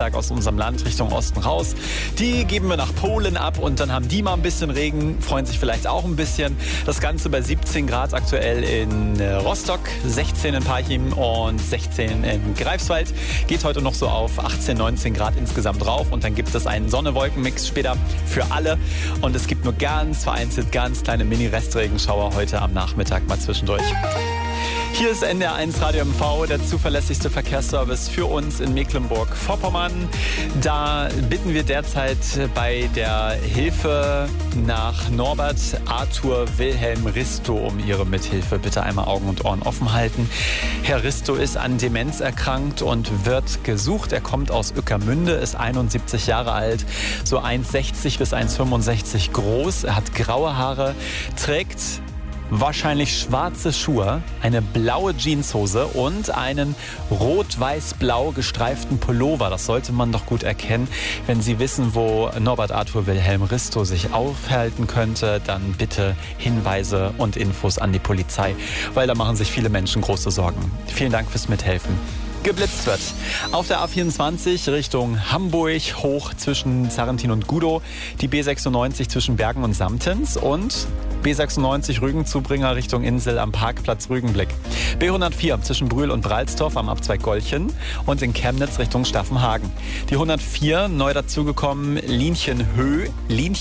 Niederschlag aus unserem Land Richtung Osten raus. Die geben wir nach Polen ab und dann haben die mal ein bisschen Regen, freuen sich vielleicht auch ein bisschen. Das Ganze bei 17 Grad aktuell in Rostock, 16 in Parchim und 16 in Greifswald. Geht heute noch so auf 18, 19 Grad insgesamt drauf und dann gibt es einen Sonne-Wolken-Mix später für alle und es gibt nur ganz vereinzelt ganz kleine Mini-Restregenschauer heute am Nachmittag mal zwischendurch. Hier ist NDR1 Radio MV, der zuverlässigste Verkehrsservice für uns in Mecklenburg-Vorpommern. Da bitten wir derzeit bei der Hilfe nach Norbert Arthur Wilhelm Risto um Ihre Mithilfe. Bitte einmal Augen und Ohren offen halten. Herr Risto ist an Demenz erkrankt und wird gesucht. Er kommt aus Ueckermünde, ist 71 Jahre alt, so 1,60 bis 1,65 groß. Er hat graue Haare, trägt wahrscheinlich schwarze Schuhe, eine blaue Jeanshose und einen rot-weiß-blau gestreiften Pullover. Das sollte man doch gut erkennen. Wenn Sie wissen, wo Norbert Arthur Wilhelm Risto sich aufhalten könnte, dann bitte Hinweise und Infos an die Polizei, weil da machen sich viele Menschen große Sorgen. Vielen Dank fürs Mithelfen. Geblitzt wird auf der A24 Richtung Hamburg hoch zwischen Zarrentin und Gudow, die B96 zwischen Bergen und Samtens und B96 Rügenzubringer Richtung Insel am Parkplatz Rügenblick. B104 zwischen Brühl und Bralstorf am Abzweig Golchen und in Chemnitz Richtung Staffenhagen. Die 104 neu dazugekommen Linchenshöh.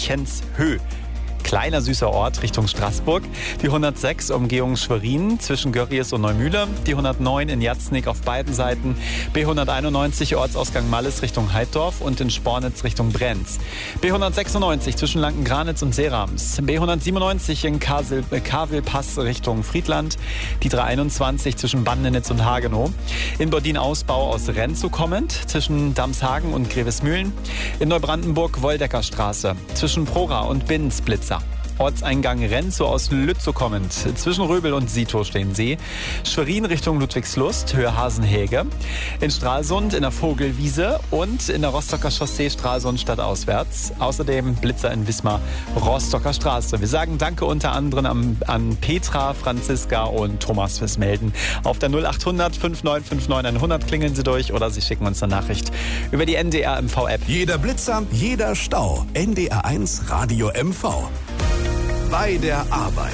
Kleiner süßer Ort Richtung Straßburg. Die 106 Umgehung Schwerin zwischen Görries und Neumühle. Die 109 in Jatznig auf beiden Seiten. B191 Ortsausgang Malles Richtung Heiddorf und in Spornitz Richtung Brenz. B196 zwischen Lankengranitz und Seerams. B197 in Kavelpass Richtung Friedland. Die 321 zwischen Bandenitz und Hagenow. In Bordin-Ausbau aus Renzow kommend zwischen Damshagen und Grevesmühlen. In Neubrandenburg Woldeckerstraße zwischen Prora und Binnensblitzer. Ortseingang Renzow aus Lützow kommend. Zwischen Röbel und Sito stehen Sie. Schwerin Richtung Ludwigslust, Höhe Hasenhege. In Stralsund in der Vogelwiese und in der Rostocker Chaussee Stralsund stadtauswärts. Außerdem Blitzer in Wismar, Rostocker Straße. Wir sagen Danke unter anderem an Petra, Franziska und Thomas fürs Melden. Auf der 0800 5959 100 klingeln Sie durch oder Sie schicken uns eine Nachricht über die NDR MV App. Jeder Blitzer, jeder Stau. NDR1 Radio MV. Bei der Arbeit.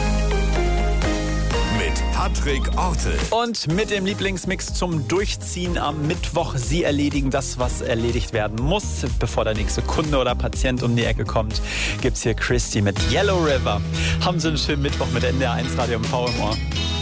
Mit Patrick Ortel. Und mit dem Lieblingsmix zum Durchziehen am Mittwoch. Sie erledigen das, was erledigt werden muss. Bevor der nächste Kunde oder Patient um die Ecke kommt, gibt's hier Christy mit Yellow River. Haben Sie einen schönen Mittwoch mit NDR1 Radio MV im Ohr.